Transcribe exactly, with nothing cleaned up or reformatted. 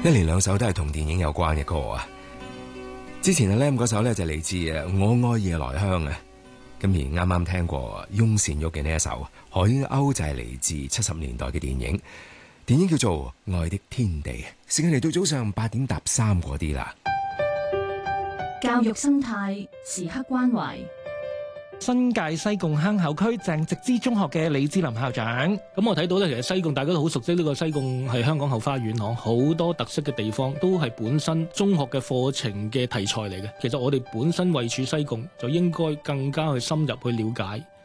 一連兩首都係同電影有關嘅歌啊！之前阿 Lam 嗰首咧就嚟自《我愛夜來香》啊，咁而啱啱聽過翁倩玉嘅呢一首《海鷗》就係嚟自七十年代嘅電影，電影叫做《愛的天地》。時間嚟到早上八點搭三嗰啲啦。 教育生態時刻關懷。 新界西貢坑口區鄭植之中學嘅李志林校長，咁我睇到咧，其實西貢大家都好熟悉呢個西貢係香港後花園嗬，好多特色嘅地方都係本身中學嘅課程嘅題材嚟嘅。其實我哋本身位處西貢，就應該更加去深入去了解